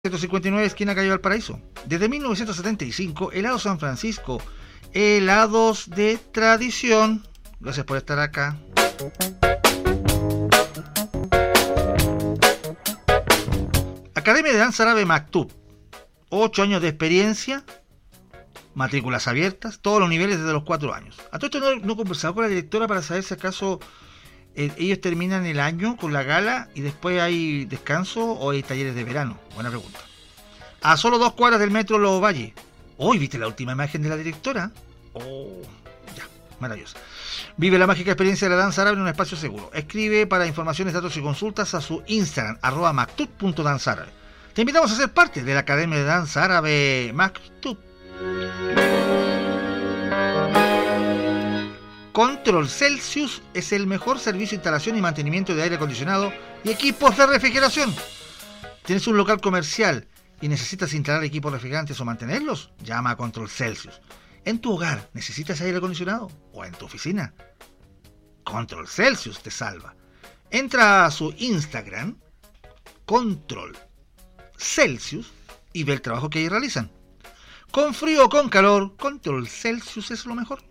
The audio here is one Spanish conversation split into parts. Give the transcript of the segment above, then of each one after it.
159, esquina calle Valparaíso. Desde 1975, Helados San Francisco, helados de tradición. Gracias por estar acá. Academia de Danza Árabe Maktub, 8 años de experiencia, matrículas abiertas, todos los niveles desde los 4 años. A todo esto no he conversado con la directora para saber si acaso ellos terminan el año con la gala y después hay descanso o hay talleres de verano. Buena pregunta. A solo 2 cuadras del metro Los Valle. Hoy viste la última imagen de la directora. Oh, ya, maravillosa. Vive la mágica experiencia de la danza árabe en un espacio seguro. Escribe para informaciones, datos y consultas a su Instagram, @maktub.danzaárabe. Te invitamos a ser parte de la Academia de Danza Árabe Maktub. Control Celsius es el mejor servicio de instalación y mantenimiento de aire acondicionado y equipos de refrigeración. ¿Tienes un local comercial y necesitas instalar equipos refrigerantes o mantenerlos? Llama a Control Celsius. ¿En tu hogar necesitas aire acondicionado? ¿O en tu oficina? Control Celsius te salva. Entra a su Instagram, Control Celsius, y ve el trabajo que ahí realizan. Con frío o con calor, Control Celsius es lo mejor.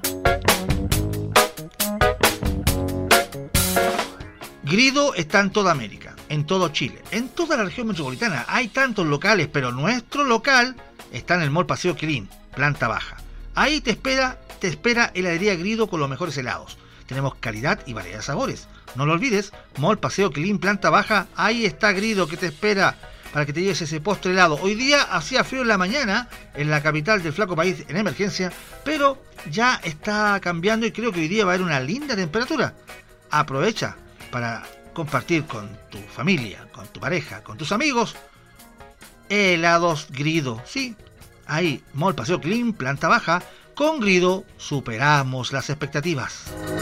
Grido está en toda América, en todo Chile, en toda la región metropolitana. Hay tantos locales, pero nuestro local está en el Mall Paseo Quilín, planta baja. Ahí te espera heladería Grido con los mejores helados. Tenemos calidad y variedad de sabores. No lo olvides, Mall Paseo Quilín, planta baja. Ahí está Grido que te espera para que te lleves ese postre helado. Hoy día hacía frío en la mañana en la capital del flaco país en emergencia, pero ya está cambiando y creo que hoy día va a haber una linda temperatura. Aprovecha para compartir con tu familia, con tu pareja, con tus amigos. Helados Grido, sí. Ahí, Mall Paseo Clean, planta baja. Con Grido superamos las expectativas.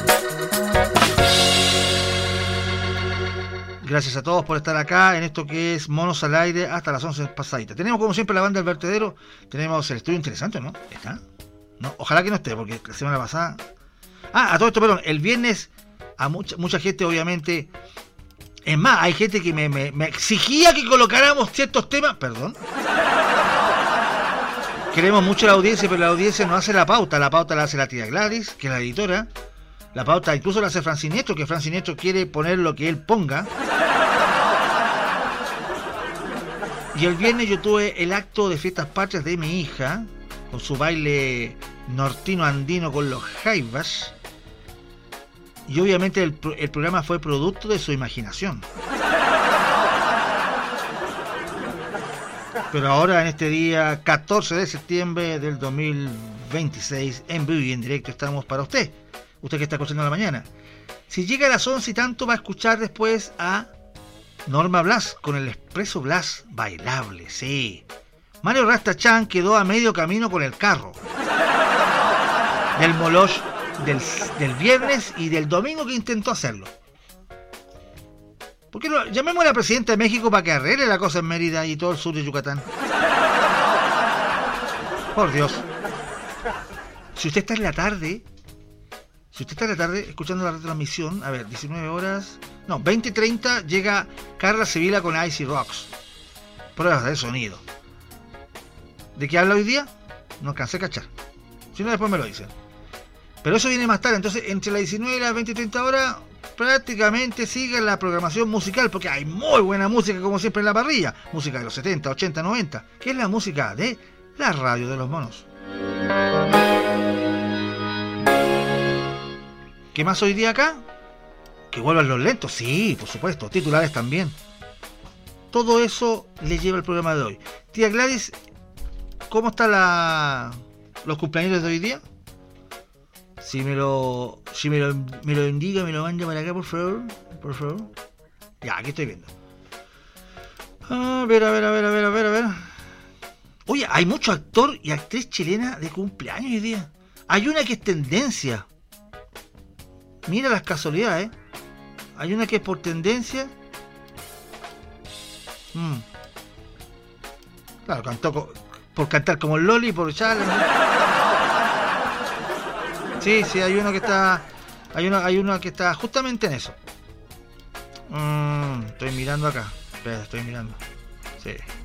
Gracias a todos por estar acá en esto que es Monos al Aire hasta las 11 pasaditas. Tenemos como siempre la banda del vertedero. Tenemos el estudio interesante, ¿no? ¿Está? No, ojalá que no esté, porque la semana pasada... a todo esto, perdón, el viernes a mucha gente obviamente... Es más, hay gente que me exigía que colocáramos ciertos temas... Perdón. Queremos mucho la audiencia, pero la audiencia no hace la pauta. La pauta la hace la tía Gladys, que es la editora. La pauta incluso la hace Fran Siniestro, que Fran Siniestro quiere poner lo que él ponga. Y el viernes yo tuve el acto de fiestas patrias de mi hija, con su baile nortino andino con los jaivas. Y obviamente el programa fue producto de su imaginación. Pero ahora en este día 14 de septiembre del 2026, en vivo y en directo estamos para usted. Usted que está escuchando en la mañana. Si llega a las 11 y tanto va a escuchar después a Norma Blas con el Expreso Blas bailable, sí. Mario Rastachan quedó a medio camino con el carro del Moloch del viernes y del domingo que intentó hacerlo. ¿Por qué no llamemos a la presidenta de México para que arregle la cosa en Mérida y todo el sur de Yucatán? Por Dios. Si usted está en la tarde escuchando la retransmisión, a ver, 19 horas... No, 20:30 llega Carla Sevilla con Icy Rocks. Pruebas de sonido. ¿De qué habla hoy día? No alcancé a cachar. Si no, después me lo dicen. Pero eso viene más tarde, entonces entre las 19 y las 20:30 horas prácticamente sigue la programación musical, porque hay muy buena música como siempre en la parrilla. Música de los 70, 80, 90, que es la música de la radio de los monos. ¿Qué más hoy día acá? Que vuelvan los lentos, sí, por supuesto, titulares también. Todo eso le lleva el programa de hoy. Tía Gladys, ¿cómo están los cumpleaños de hoy día? Si me lo indica, me lo manda para acá, por favor. Por favor. Ya, aquí estoy viendo. A ver. Oye, hay mucho actor y actriz chilena de cumpleaños hoy día. Hay una que es tendencia. Mira las casualidades, ¿eh? Hay una que es por tendencia. Claro, cantó por cantar como el Loli, por Charles. Sí, hay uno que está. Hay uno que está justamente en eso. Estoy mirando acá. Espera, estoy mirando. Sí.